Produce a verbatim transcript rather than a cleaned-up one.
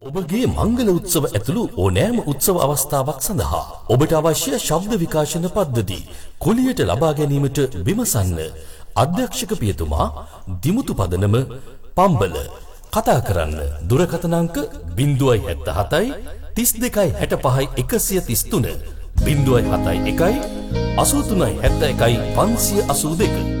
ඔබගේ මංගල උත්සව ඇතුළු ඕනෑම උත්සව අවස්ථාවක් සඳහා ඔබට අවශ්‍ය ශබ්ද විකාශන පද්ධති කුලියට ලබා ගැනීමට විමසන්න. අධ්‍යක්ෂක පියතුමා දිමුතු පදනම පම්බල. කතා කරන්න දුරකථන අංක ज़ीरो सात सात तीस दो पैंसठ एक सौ तीस तीन ज़ीरो सात एक अस्सी तीन सात एक पाँच आठ दो।